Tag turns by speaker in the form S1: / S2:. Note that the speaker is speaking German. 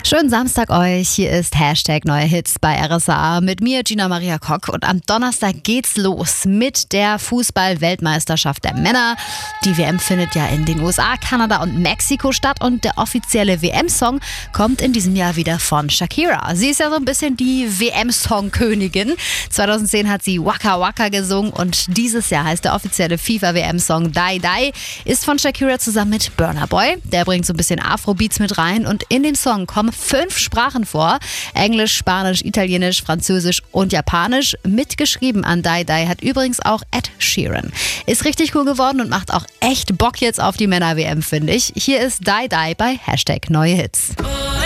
S1: Schönen Samstag euch. Hier ist Hashtag Neue Hits bei RSA mit mir, Gina Maria Kock. Und am Donnerstag geht's los mit der Fußball-Weltmeisterschaft der Männer. Die WM findet ja in den USA, Kanada und Mexiko statt. Und der offizielle WM-Song kommt in diesem Jahr wieder von Shakira. Sie ist ja so ein bisschen die WM-Song-Königin. 2010 hat sie Waka Waka gesungen und dieses Jahr heißt der offizielle FIFA-WM-Song Die Die. Ist von Shakira zusammen mit Burna Boy. Der bringt so ein bisschen Afrobeats mit rein und in dem Song kommen 5 Sprachen vor. Englisch, Spanisch, Italienisch, Französisch und Japanisch. Mitgeschrieben an Die Die hat übrigens auch Ed Sheeran. Ist richtig cool geworden und macht auch echt Bock jetzt auf die Männer-WM, finde ich. Hier ist Die Die bei Hashtag Neue Hits.